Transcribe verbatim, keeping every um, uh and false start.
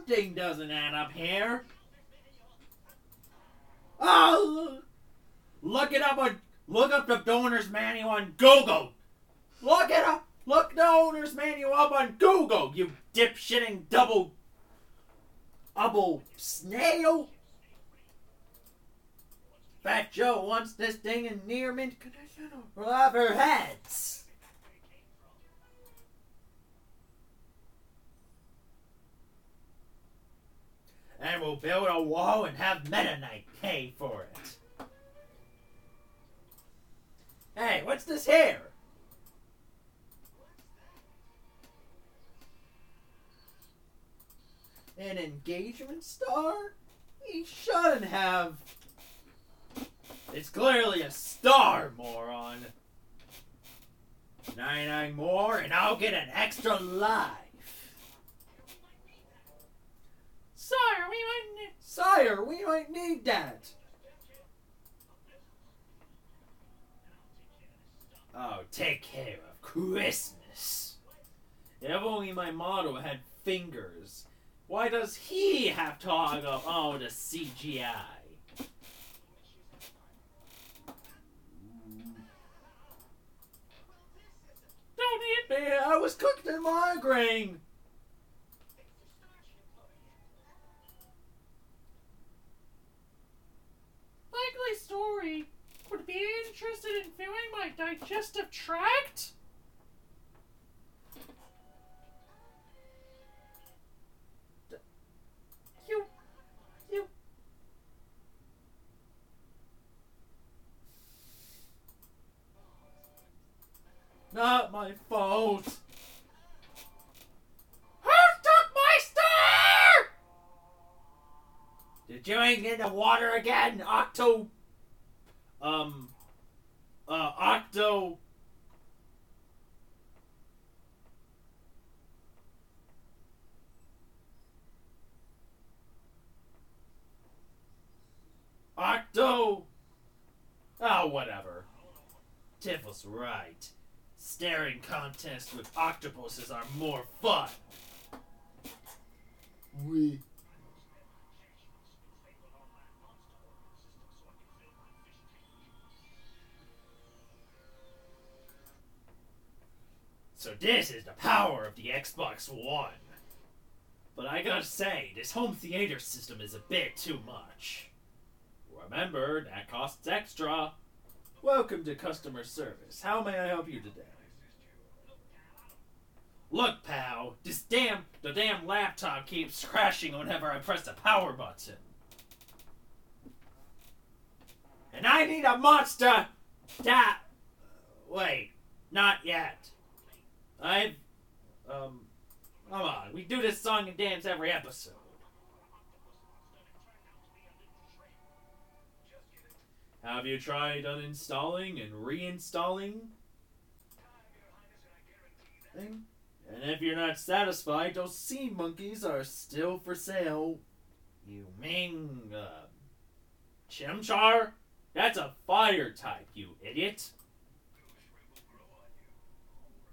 Something doesn't add up here. Oh, look it up on, look up the owner's manual on Google. Look it up. Look the owner's manual up on Google, you dipshitting double, double snail. Fat Joe wants this thing in near mint condition or have her heads. And we'll build a wall and have Meta Knight pay for it. Hey, what's this here? An engagement star? He shouldn't have. It's clearly a star, moron. ninety-nine more and I'll get an extra life. Sire, we might need... Sire, we might need that. Oh, take care of Christmas. If only my model had fingers. Why does he have to hog up all the C G I? Don't eat me, I was cooked in migraine. Likely story. Would be interested in viewing my digestive tract? D- you... You... Not my fault. Who took my star? Did you ain't in the water again, Octo? Um, uh, Octo. Octo. Oh, whatever. Tiff was right. Staring contests with octopuses are more fun. We. So this is the power of the Xbox One. But I gotta say, this home theater system is a bit too much. Remember, that costs extra. Welcome to customer service. How may I help you today? Look, pal, this damn, the damn laptop keeps crashing whenever I press the power button. And I need a monster that... Wait, not yet. I've... Um... Come on, we do this song and dance every episode. Have you tried uninstalling and reinstalling? Thing? And if you're not satisfied, those sea monkeys are still for sale. You mean, uh... Chimchar? That's a fire type, you idiot.